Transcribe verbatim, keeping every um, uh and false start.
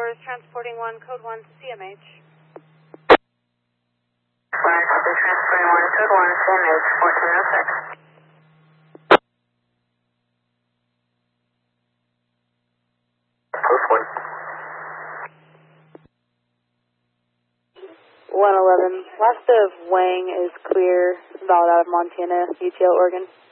four is transporting one, code one, C M H. Fire copy, transporting one, code one, C M H, fourteen oh six. Post one. one eleven, last of Wang is clear, valid out of Montana, U T L, Oregon.